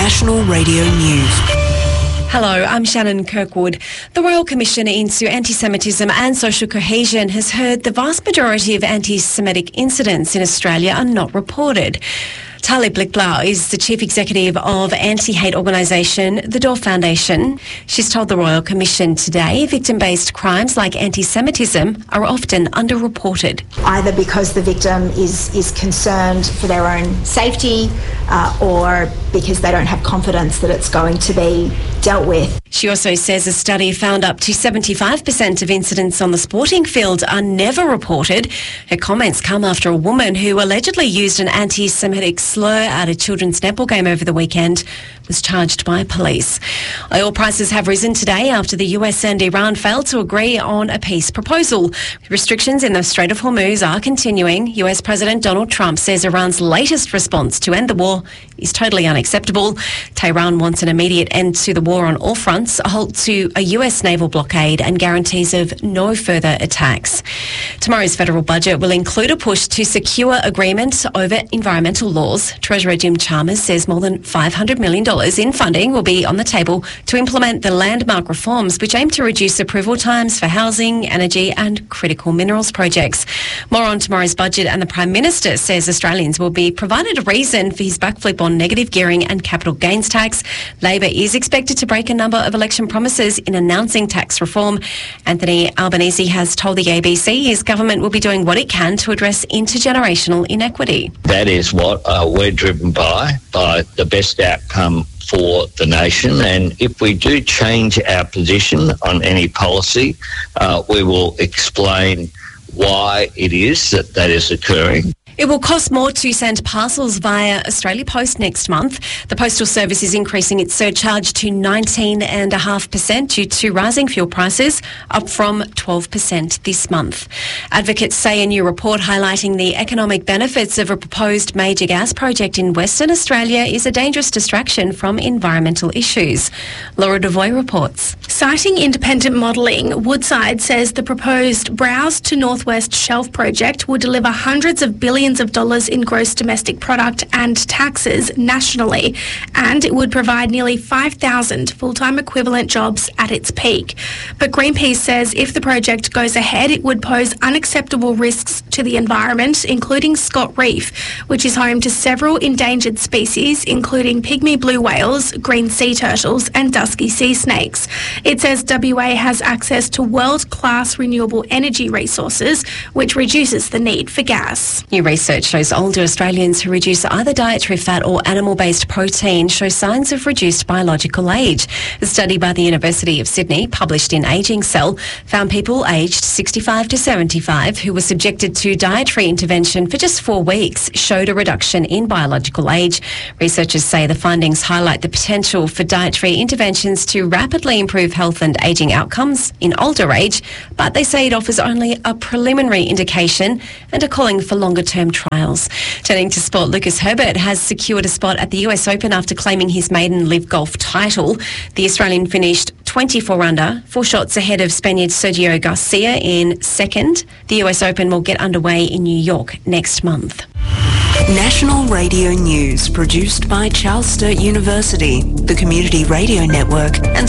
National Radio News. Hello, I'm Shannon Kirkwood. The Royal Commission into Anti-Semitism and Social Cohesion has heard the vast majority of anti-Semitic incidents in Australia are not reported. Tali Blickblau is the Chief Executive of anti-hate organisation The Door Foundation. She's told the Royal Commission today victim-based crimes like anti-Semitism are often underreported. Either because the victim is concerned for their own safety or because they don't have confidence that it's going to be dealt with. She also says a study found up to 75% of incidents on the sporting field are never reported. Her comments come after a woman who allegedly used an anti-Semitic slur at a children's netball game over the weekend was charged by police. Oil prices have risen today after the US and Iran failed to agree on a peace proposal. Restrictions in the Strait of Hormuz are continuing. US President Donald Trump says Iran's latest response to end the war is totally unacceptable. Tehran wants an immediate end to the war on all fronts, a halt to a US naval blockade and guarantees of no further attacks. Tomorrow's federal budget will include a push to secure agreement over environmental laws. Treasurer Jim Chalmers says more than $500 million in funding will be on the table to implement the landmark reforms which aim to reduce approval times for housing, energy and critical minerals projects. More on tomorrow's budget, and the Prime Minister says Australians will be provided a reason for his backflip on negative gearing and capital gains tax. Labor is expected to break a number of election promises in announcing tax reform. Anthony Albanese has told the ABC his government will be doing what it can to address intergenerational inequity. That is what we're driven by the best outcome for the nation, and if we do change our position on any policy, we will explain why it is that is occurring. It will cost more to send parcels via Australia Post next month. The Postal Service is increasing its surcharge to 19.5% due to rising fuel prices, up from 12% this month. Advocates say a new report highlighting the economic benefits of a proposed major gas project in Western Australia is a dangerous distraction from environmental issues. Laura Devoy reports. Citing independent modelling, Woodside says the proposed Browse to Northwest Shelf project will deliver hundreds of billions of dollars in gross domestic product and taxes nationally, and it would provide nearly 5,000 full-time equivalent jobs at its peak. But Greenpeace says if the project goes ahead, it would pose unacceptable risks to the environment, including Scott Reef, which is home to several endangered species, including pygmy blue whales, green sea turtles and dusky sea snakes. It says WA has access to world-class renewable energy resources, which reduces the need for gas. New research shows older Australians who reduce either dietary fat or animal-based protein show signs of reduced biological age. A study by the University of Sydney, published in Ageing Cell, found people aged 65 to 75 who were subjected to dietary intervention for just 4 weeks showed a reduction in biological age. Researchers say the findings highlight the potential for dietary interventions to rapidly improve health and ageing outcomes in older age, but they say it offers only a preliminary indication and are calling for longer-term trials. Turning to sport, Lucas Herbert has secured a spot at the US Open after claiming his maiden LIV Golf title. The Australian finished 24 under, 4 shots ahead of Spaniard Sergio Garcia in second. The US Open will get underway in New York next month. National Radio News produced by Charles Sturt University, the Community Radio Network and